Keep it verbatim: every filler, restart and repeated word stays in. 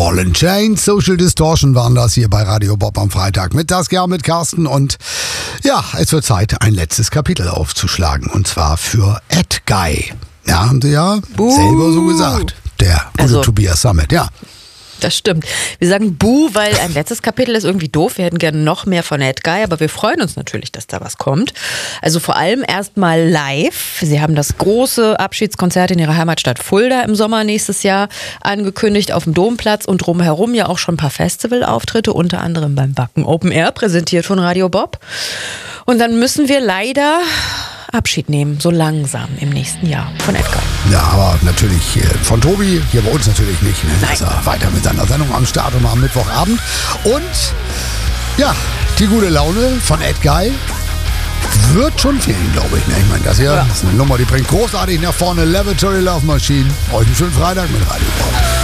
Ball and Chain, Social Distortion waren das hier bei Radio Bob am Freitag mit Saskia, mit Carsten und ja, es wird Zeit, ein letztes Kapitel aufzuschlagen und zwar für Ed Guy. Ja, haben sie ja Buh. selber so gesagt, der gute also, Tobias Sammet, ja. Das stimmt. Wir sagen Buh, weil ein letztes Kapitel ist irgendwie doof. Wir hätten gerne noch mehr von Ed Guy, aber wir freuen uns natürlich, dass da was kommt. Also vor allem erstmal live. Sie haben das große Abschiedskonzert in ihrer Heimatstadt Fulda im Sommer nächstes Jahr angekündigt auf dem Domplatz und drumherum ja auch schon ein paar Festivalauftritte, unter anderem beim Wacken Open Air, präsentiert von Radio Bob. Und dann müssen wir leider Abschied nehmen, so langsam im nächsten Jahr von Ed Guy. Ja, aber natürlich von Tobi, hier bei uns natürlich nicht. Ne? Nein. Ist er weiter mit seiner Sendung am Start und am Mittwochabend. Und ja, die gute Laune von Ed Guy wird schon fehlen, glaube ich. Ne? Ich meine, das hier ja. ist eine Nummer, die bringt großartig nach vorne. Lavatory Love Machine. Euch einen schönen Freitag mit Radio Bob.